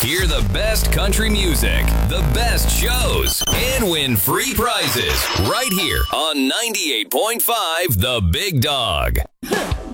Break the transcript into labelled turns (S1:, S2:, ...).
S1: Hear the best country music, the best shows, and win free prizes right here on 98.5 The Big Dog.